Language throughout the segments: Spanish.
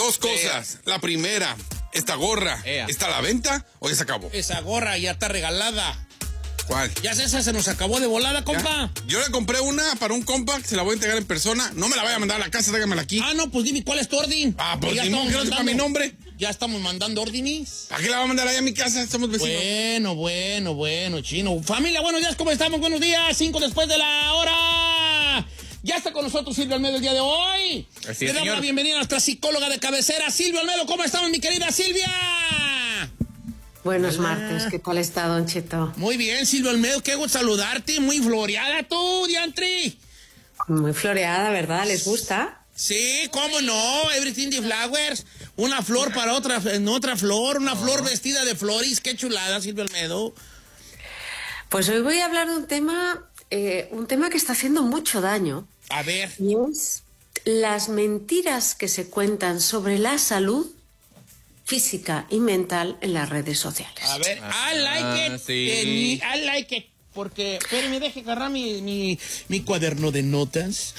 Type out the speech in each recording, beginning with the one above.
Dos cosas. La primera, esta gorra, ¿está a la venta o ya se acabó? Esa gorra ya está regalada. ¿Cuál? Ya esa se nos acabó de volada, compa. ¿Ya? Yo le compré una para un compa que se la voy a entregar en persona. No me la vaya a mandar a la casa, tráigamela aquí. Ah, no, pues dime, ¿cuál es tu orden? Pues ya estamos mandando para mi nombre. Ya estamos mandando órdenes. ¿Para qué la va a mandar allá a mi casa? Somos vecinos. Bueno, chino. Familia, buenos días, ¿cómo estamos? Buenos días, 5 después de la hora. Ya está con nosotros Silvia Olmedo el día de hoy. Así Le es, damos la bienvenida a nuestra psicóloga de cabecera, Silvia Olmedo. ¿Cómo estamos, mi querida Silvia? Buenos martes, ¿qué tal está, Don Cheto? Muy bien, Silvia Olmedo, qué gusto saludarte. Muy floreada tú, diantri. Muy floreada, ¿verdad? ¿Les gusta? Sí, cómo no, Everything the Flowers. Una flor para otra flor, una flor vestida de flores. Qué chulada, Silvia Olmedo. Pues hoy voy a hablar de un tema que está haciendo mucho daño. A ver. Y es las mentiras que se cuentan sobre la salud física y mental en las redes sociales. A ver, I like it. Sí. I like it. Porque, espérenme, deje agarrar mi cuaderno de notas.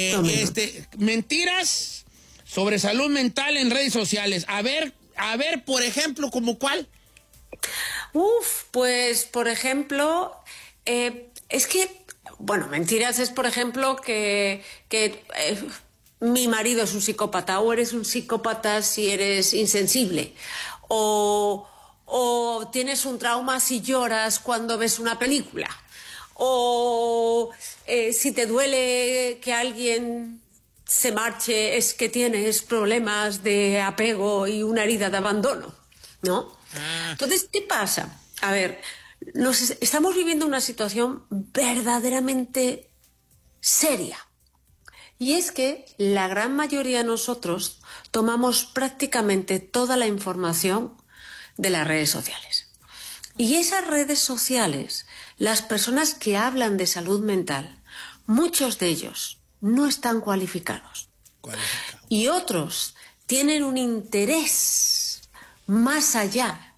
Mentiras sobre salud mental en redes sociales. A ver, por ejemplo, ¿como cuál? Pues, por ejemplo, es que, bueno, mentiras es, por ejemplo, que mi marido es un psicópata, o eres un psicópata si eres insensible, o tienes un trauma si lloras cuando ves una película, o si te duele que alguien se marche es que tienes problemas de apego y una herida de abandono, ¿no? Entonces, ¿qué pasa? A ver, estamos viviendo una situación verdaderamente seria. Y es que la gran mayoría de nosotros tomamos prácticamente toda la información de las redes sociales. Y esas redes sociales, las personas que hablan de salud mental, muchos de ellos no están cualificados. Y otros tienen un interés más allá,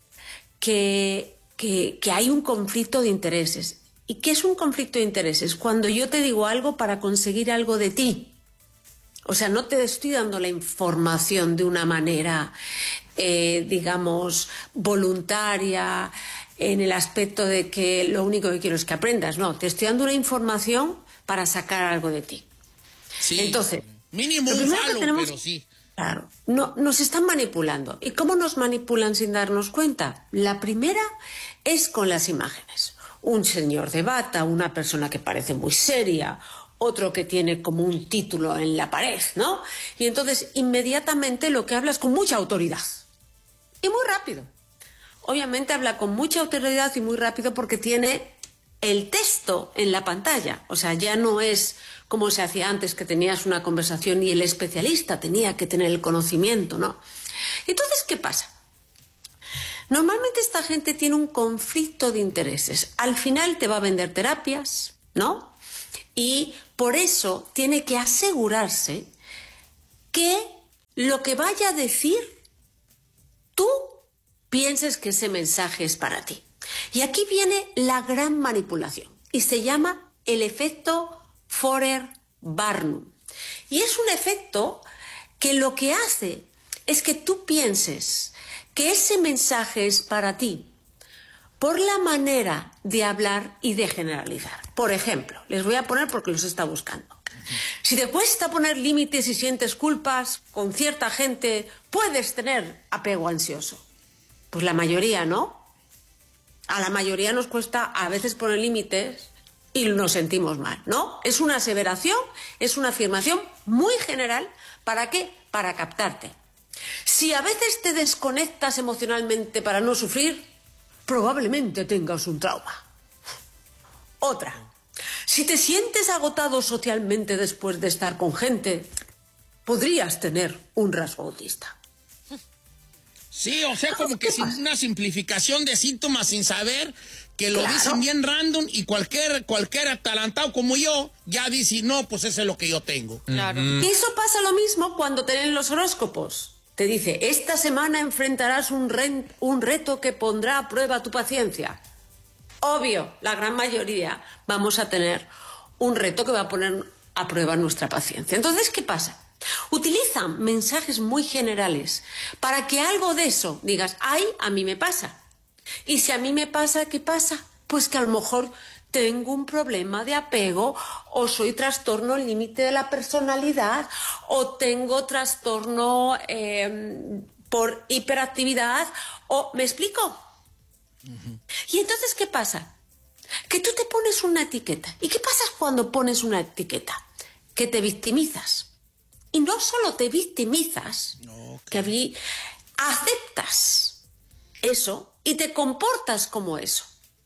que hay un conflicto de intereses. ¿Y qué es un conflicto de intereses? Cuando yo te digo algo para conseguir algo de ti. O sea, no te estoy dando la información de una manera, digamos, voluntaria, en el aspecto de que lo único que quiero es que aprendas. No, te estoy dando una información para sacar algo de ti. Sí. Entonces, mínimo un falo, pero sí. Claro, no, nos están manipulando. ¿Y cómo nos manipulan sin darnos cuenta? La primera es con las imágenes. Un señor de bata, una persona que parece muy seria, otro que tiene como un título en la pared, ¿no? Y entonces inmediatamente lo que habla es con mucha autoridad. Y muy rápido. Obviamente habla con mucha autoridad y muy rápido porque tiene el texto en la pantalla. O sea, ya no es como se hacía antes, que tenías una conversación y el especialista tenía que tener el conocimiento, ¿no? Entonces, ¿qué pasa? Normalmente esta gente tiene un conflicto de intereses. Al final te va a vender terapias, ¿no? Y por eso tiene que asegurarse que lo que vaya a decir, tú pienses que ese mensaje es para ti. Y aquí viene la gran manipulación. Y se llama el efecto Forer-Barnum. Y es un efecto que lo que hace es que tú pienses que ese mensaje es para ti por la manera de hablar y de generalizar. Por ejemplo, les voy a poner porque los está buscando. Si te cuesta poner límites y sientes culpas con cierta gente, puedes tener apego ansioso. Pues la mayoría, ¿no? A la mayoría nos cuesta a veces poner límites y nos sentimos mal, ¿no? Es una aseveración, es una afirmación muy general. ¿Para qué? Para captarte. Si a veces te desconectas emocionalmente para no sufrir, probablemente tengas un trauma. Otra. Si te sientes agotado socialmente después de estar con gente, podrías tener un rasgo autista. Sí, o sea, como que sin una simplificación de síntomas sin saber, que lo dicen bien random y cualquier atalantado como yo ya dice, no, pues eso es lo que yo tengo. Claro. Y eso pasa lo mismo cuando te leen los horóscopos. Te dice, esta semana enfrentarás un reto que pondrá a prueba tu paciencia. Obvio, la gran mayoría vamos a tener un reto que va a poner a prueba nuestra paciencia. Entonces, ¿qué pasa? utilizan mensajes muy generales para que algo de eso digas, ay, a mí me pasa. Y si a mí me pasa, ¿qué pasa? Pues que a lo mejor tengo un problema de apego, o soy trastorno límite de la personalidad, o tengo trastorno por hiperactividad, o ¿me explico? Y entonces, ¿qué pasa? Que tú te pones una etiqueta. ¿Y qué pasa cuando pones una etiqueta? Que te victimizas. Y no solo te victimizas, que aceptas eso y te comportas como eso.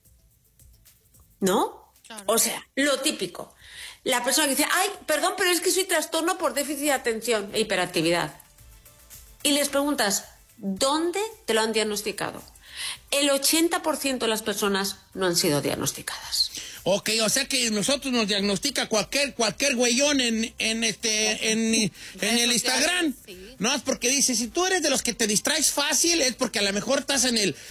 ¿No? Claro. O sea, lo típico. La persona que dice, ay, perdón, pero es que soy trastorno por déficit de atención e hiperactividad. Y les preguntas, ¿dónde te lo han diagnosticado? El 80% de las personas no han sido diagnosticadas. Ok, o sea que nosotros nos diagnostica cualquier güeyón en el Instagram. Sí. No, es porque dice, si tú eres de los que te distraes fácil, es porque a lo mejor estás en el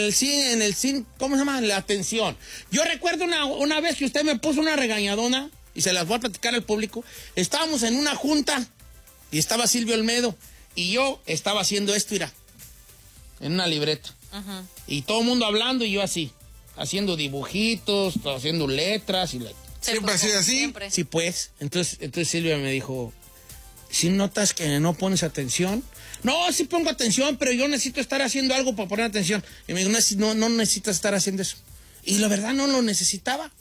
¿cómo se llama? En la atención. Yo recuerdo una vez que usted me puso una regañadona, y se las voy a platicar al público. Estábamos en una junta, y estaba Silvio Olmedo, y yo estaba haciendo esto, mira, en una libreta. Uh-huh. Y todo el mundo hablando, y yo así. Haciendo dibujitos, haciendo letras y ¿Siempre ha sido así? Siempre. Sí, pues. Entonces Silvia me dijo, ¿sí notas que no pones atención? No, sí pongo atención, pero yo necesito estar haciendo algo para poner atención. Y me dijo, no necesitas estar haciendo eso. Y la verdad no lo necesitaba.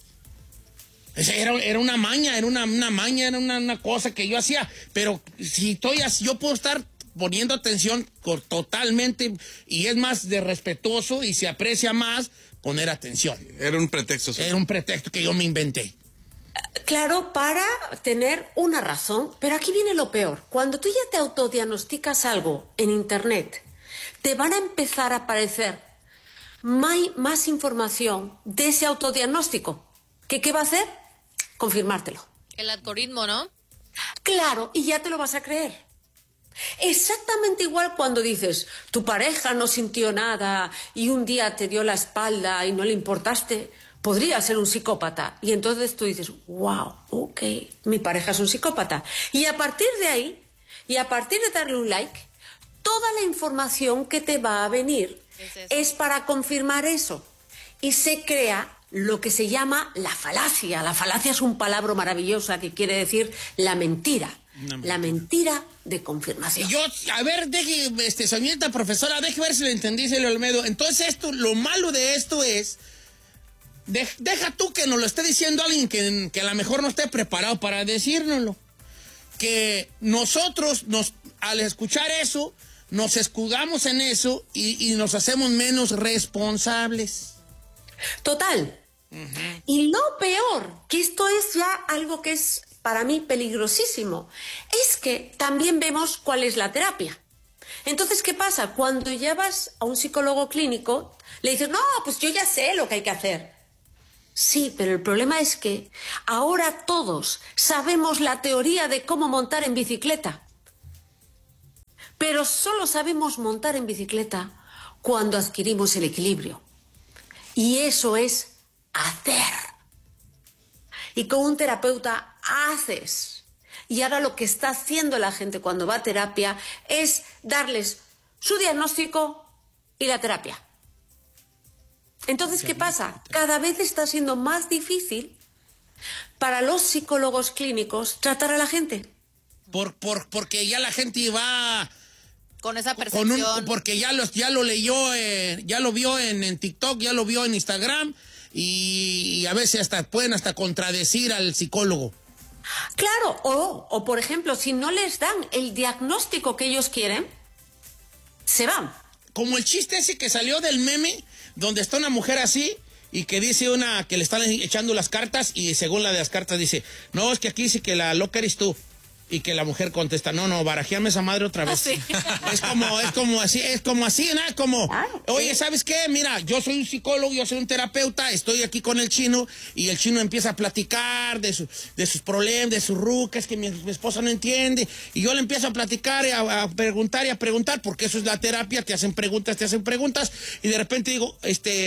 Era una maña, era una cosa que yo hacía. Pero si yo puedo estar poniendo atención totalmente, y es más de respetuoso y se aprecia más poner atención. Era un pretexto. ¿Sí? Era un pretexto que yo me inventé. Claro, para tener una razón, pero aquí viene lo peor. Cuando tú ya te autodiagnosticas algo en internet, te van a empezar a aparecer más información de ese autodiagnóstico. ¿Qué va a hacer? Confirmártelo. El algoritmo, ¿no? Claro, y ya te lo vas a creer. Exactamente igual cuando dices, tu pareja no sintió nada y un día te dio la espalda y no le importaste, podría ser un psicópata. Y entonces tú dices, wow, ok, mi pareja es un psicópata. Y a partir de ahí, y a partir de darle un like, toda la información que te va a venir es para confirmar eso. Y se crea lo que se llama la falacia. La falacia es un palabra maravillosa que quiere decir la mentira. La mentira de confirmación. Yo, a ver, señorita profesora, deje ver si lo entendí, Silvio Olmedo. Entonces lo malo de esto es, deja tú que nos lo esté diciendo alguien que a lo mejor no esté preparado para decírnoslo. Que nosotros, al escuchar eso, nos escudamos en eso y nos hacemos menos responsables. Total. Uh-huh. Y lo peor, que esto es ya algo que es para mí peligrosísimo, es que también vemos cuál es la terapia. Entonces, ¿qué pasa? Cuando ya vas a un psicólogo clínico, le dices, no, pues yo ya sé lo que hay que hacer. Sí, pero el problema es que ahora todos sabemos la teoría de cómo montar en bicicleta. Pero solo sabemos montar en bicicleta cuando adquirimos el equilibrio. Y eso es hacer. Y con un terapeuta haces. Y ahora lo que está haciendo la gente cuando va a terapia es darles su diagnóstico y la terapia. Entonces, ¿qué pasa? Cada vez está siendo más difícil para los psicólogos clínicos tratar a la gente. Porque ya la gente va con esa percepción. Porque ya lo leyó, ya lo vio en TikTok, ya lo vio en Instagram, y a veces pueden contradecir al psicólogo. Claro, o por ejemplo, si no les dan el diagnóstico que ellos quieren, se van. Como el chiste ese que salió del meme, donde está una mujer así, y que dice que le están echando las cartas, y según la de las cartas dice, no, es que aquí dice que la loca eres tú. Y que la mujer contesta, no, barajeame esa madre otra vez. Sí. Es como así, ¿no? Como, oye, ¿sabes qué? Mira, yo soy un psicólogo, yo soy un terapeuta, estoy aquí con el chino, y el chino empieza a platicar de sus problemas, de sus rucas, que mi esposa no entiende, y yo le empiezo a platicar, a preguntar, porque eso es la terapia, te hacen preguntas, y de repente digo,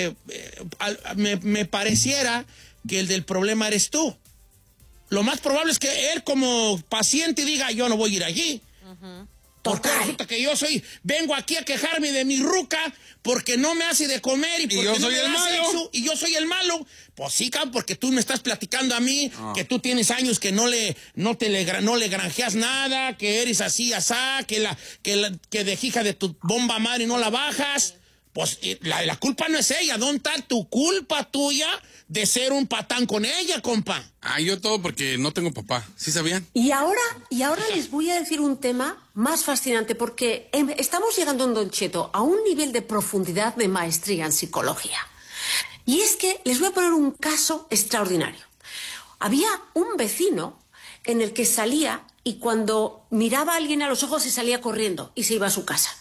me pareciera que el del problema eres tú. Lo más probable es que él como paciente diga, yo no voy a ir allí. Porque resulta que yo vengo aquí a quejarme de mi ruca porque no me hace de comer y porque yo no soy me el da malo. sexo, y yo soy el malo. Pues sí, porque tú me estás platicando a mí que tú tienes años que no le granjeas nada, que eres así, asá, que de hija de tu bomba madre no la bajas. Pues la culpa no es ella. ¿Dónde está tu culpa tuya de ser un patán con ella, compa? Yo todo porque no tengo papá. ¿Sí sabían? Y ahora les voy a decir un tema más fascinante, porque estamos llegando en Don Cheto a un nivel de profundidad de maestría en psicología. Y es que les voy a poner un caso extraordinario. Había un vecino en el que salía y cuando miraba a alguien a los ojos se salía corriendo y se iba a su casa.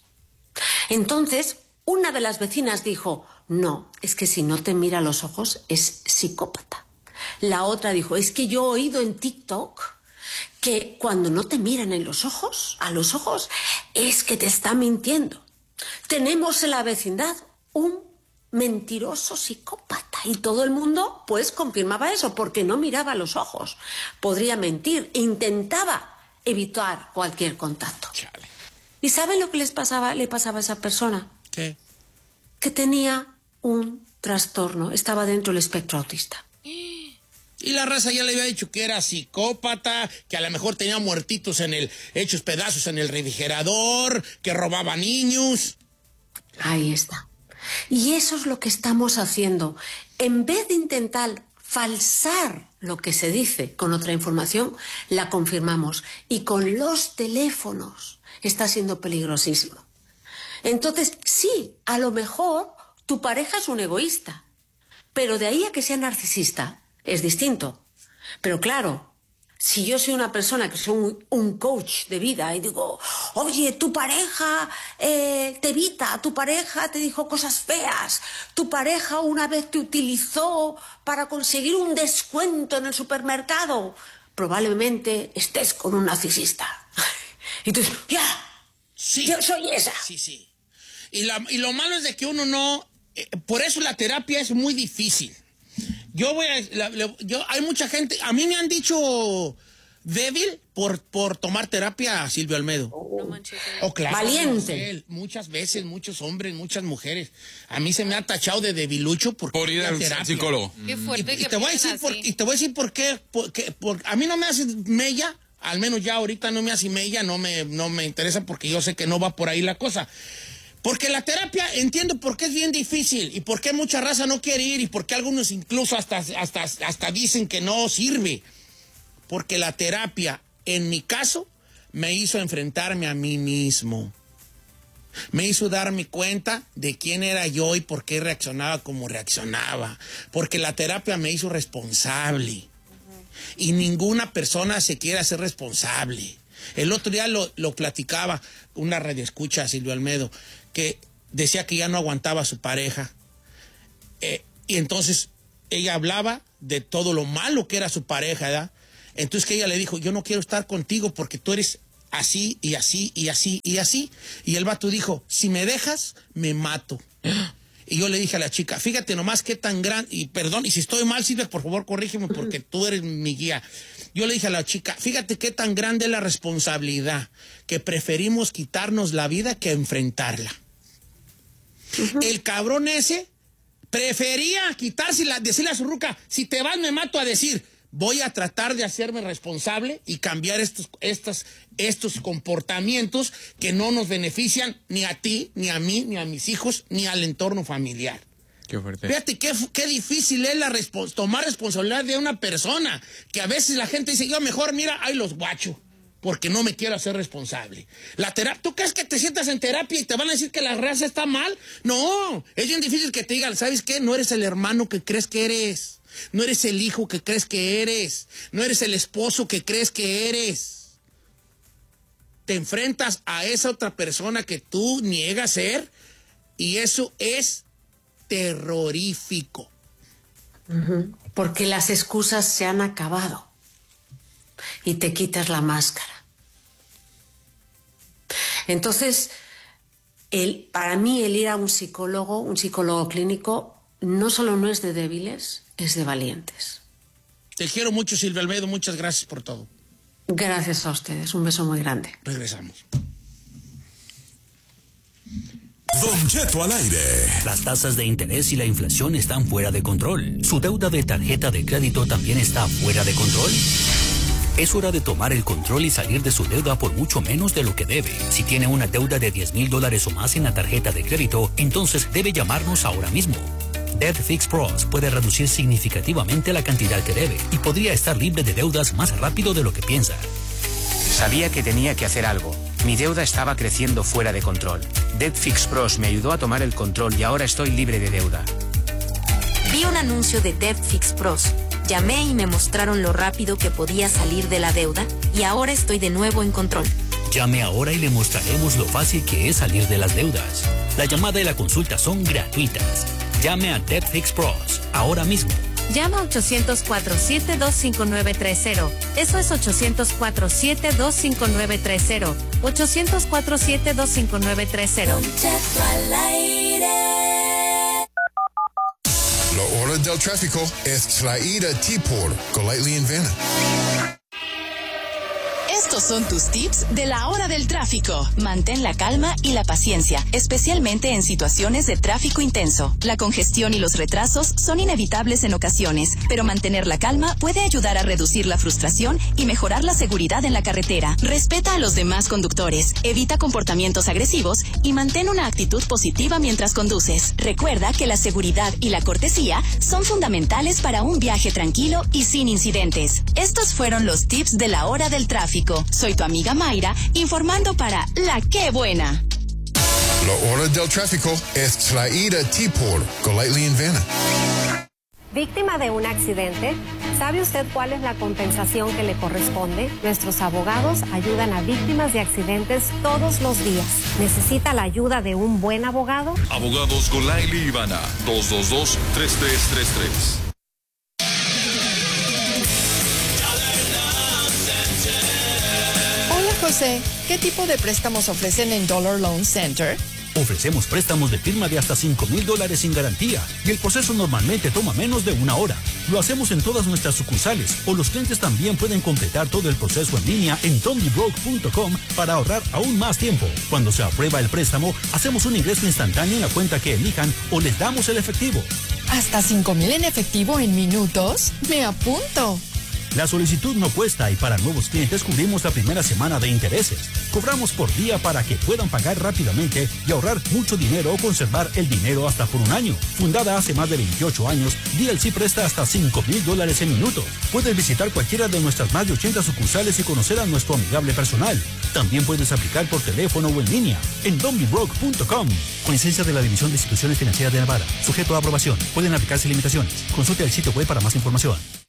Entonces, una de las vecinas dijo, no, es que si no te mira a los ojos es psicópata. La otra dijo, es que yo he oído en TikTok que cuando no te miran a los ojos, es que te está mintiendo. Tenemos en la vecindad un mentiroso psicópata y todo el mundo pues confirmaba eso porque no miraba a los ojos. Podría mentir, intentaba evitar cualquier contacto. Chale. ¿Y saben lo que le pasaba a esa persona? ¿Qué? Que tenía un trastorno, estaba dentro del espectro autista. Y la raza ya le había dicho que era psicópata, que a lo mejor tenía muertitos hechos pedazos en el refrigerador, que robaba niños. Ahí está. Y eso es lo que estamos haciendo. En vez de intentar falsar lo que se dice con otra información, la confirmamos. Y con los teléfonos está siendo peligrosísimo. Entonces, sí, a lo mejor tu pareja es un egoísta, pero de ahí a que sea narcisista es distinto. Pero claro, si yo soy una persona que soy un coach de vida y digo, oye, tu pareja te evita, tu pareja te dijo cosas feas, tu pareja una vez te utilizó para conseguir un descuento en el supermercado, probablemente estés con un narcisista. Y tú dices, Sí. yo soy esa. Sí. Y lo malo es de que uno no... por eso la terapia es muy difícil. Hay mucha gente... A mí me han dicho débil por tomar terapia, Silvio Almedo. No manches. Claro, Valiente. Muchas veces, muchos hombres, muchas mujeres. A mí se me ha tachado de debilucho por ir al psicólogo. Qué fuerte Y que te voy a decir por qué. Porque a mí no me hace mella. Al menos ya ahorita no me hace mella, no me interesa porque yo sé que no va por ahí la cosa. Porque la terapia, entiendo por qué es bien difícil y por qué mucha raza no quiere ir y por qué algunos incluso hasta dicen que no sirve. Porque la terapia, en mi caso, me hizo enfrentarme a mí mismo. Me hizo darme cuenta de quién era yo y por qué reaccionaba como reaccionaba. Porque la terapia me hizo responsable. Y ninguna persona se quiere hacer responsable. El otro día lo platicaba una radioescucha, Silvio Almedo, que decía que ya no aguantaba a su pareja. Y entonces ella hablaba de todo lo malo que era su pareja, ¿verdad? Entonces que ella le dijo, yo no quiero estar contigo porque tú eres así y así y así y así. Y el vato dijo, si me dejas, me mato. Y yo le dije a la chica, fíjate nomás qué tan grande, y perdón, y si estoy mal, Silvia, por favor, corrígeme porque tú eres mi guía. Yo le dije a la chica, fíjate qué tan grande es la responsabilidad, que preferimos quitarnos la vida que enfrentarla. El cabrón ese prefería quitársela, decirle a su ruca, si te vas me mato, a decir, voy a tratar de hacerme responsable y cambiar estos comportamientos que no nos benefician ni a ti, ni a mí, ni a mis hijos, ni al entorno familiar. Qué fuerte. Fíjate qué difícil es tomar responsabilidad de una persona, que a veces la gente dice, yo mejor, mira, ahí los guacho, porque no me quiero hacer responsable. ¿Tú crees que te sientas en terapia y te van a decir que la raza está mal? No, es bien difícil que te digan, ¿sabes qué? No eres el hermano que crees que eres. No eres el hijo que crees que eres. No eres el esposo que crees que eres. Te enfrentas a esa otra persona que tú niegas ser y eso es terrorífico. Porque las excusas se han acabado y te quitas la máscara. Entonces, para mí el ir a un psicólogo clínico, no solo no es de débiles, es de valientes. Te quiero mucho, Silvia Almedo. Muchas gracias por todo. Gracias a ustedes. Un beso muy grande. Regresamos. Don Cheto al aire. Las tasas de interés y la inflación están fuera de control. ¿Su deuda de tarjeta de crédito también está fuera de control? Es hora de tomar el control y salir de su deuda por mucho menos de lo que debe. Si tiene una deuda de $10,000 o más en la tarjeta de crédito, entonces debe llamarnos ahora mismo. Debt Fix Pros puede reducir significativamente la cantidad que debe y podría estar libre de deudas más rápido de lo que piensa. Sabía que tenía que hacer algo. Mi deuda estaba creciendo fuera de control. Debt Fix Pros me ayudó a tomar el control y ahora estoy libre de deuda. Vi un anuncio de Debt Fix Pros. Llamé y me mostraron lo rápido que podía salir de la deuda y ahora estoy de nuevo en control. Llame ahora y le mostraremos lo fácil que es salir de las deudas. La llamada y la consulta son gratuitas. Llame a Debt Fix Pros ahora mismo. Llama 800-472-5930. Eso es 800-472-5930. 800-472-5930. La hora del tráfico es traída a ti por Golightly & Vanna. Estos son tus tips de la hora del tráfico. Mantén la calma y la paciencia, especialmente en situaciones de tráfico intenso. La congestión y los retrasos son inevitables en ocasiones, pero mantener la calma puede ayudar a reducir la frustración y mejorar la seguridad en la carretera. Respeta a los demás conductores, evita comportamientos agresivos y mantén una actitud positiva mientras conduces. Recuerda que la seguridad y la cortesía son fundamentales para un viaje tranquilo y sin incidentes. Estos fueron los tips de la hora del tráfico. Soy tu amiga Mayra, informando para La Qué Buena. La hora del tráfico es traída a ti por Golightly & Vanna. ¿Víctima de un accidente? ¿Sabe usted cuál es la compensación que le corresponde? Nuestros abogados ayudan a víctimas de accidentes todos los días. ¿Necesita la ayuda de un buen abogado? Abogados Golightly & Vanna, 222-3333. José, ¿qué tipo de préstamos ofrecen en Dollar Loan Center? Ofrecemos préstamos de firma de hasta $5,000 sin garantía y el proceso normalmente toma menos de 1 hora. Lo hacemos en todas nuestras sucursales o los clientes también pueden completar todo el proceso en línea en TonyBroke.com para ahorrar aún más tiempo. Cuando se aprueba el préstamo, hacemos un ingreso instantáneo en la cuenta que elijan o les damos el efectivo. ¿Hasta $5,000 en efectivo en minutos? ¡Me apunto! La solicitud no cuesta y para nuevos clientes cubrimos la primera semana de intereses. Cobramos por día para que puedan pagar rápidamente y ahorrar mucho dinero o conservar el dinero hasta por 1 año. Fundada hace más de 28 años, DLC presta hasta $5,000 en minutos. Puedes visitar cualquiera de nuestras más de 80 sucursales y conocer a nuestro amigable personal. También puedes aplicar por teléfono o en línea en DonBeBroke.com. Con licencia de la División de Instituciones Financieras de Nevada. Sujeto a aprobación. Pueden aplicarse limitaciones. Consulte el sitio web para más información.